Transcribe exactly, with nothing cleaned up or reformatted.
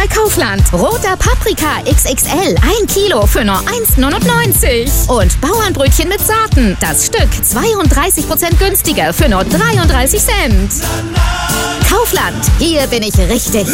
bei Kaufland. Roter Paprika X X L, ein Kilo für nur eins neunundneunzig. Und Bauernbrötchen mit Saaten, das Stück zweiunddreißig Prozent günstiger für nur dreiunddreißig Cent. Kaufland, hier bin ich richtig.